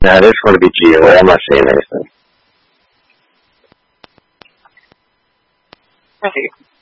Nah, this is going to be GOA. I'm not saying anything. Right.